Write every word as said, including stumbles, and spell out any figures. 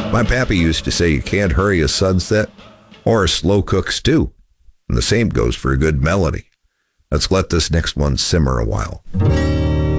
My pappy used to say you can't hurry a sunset or a slow-cooked stew. And the same goes for a good melody. Let's let this next one simmer a while.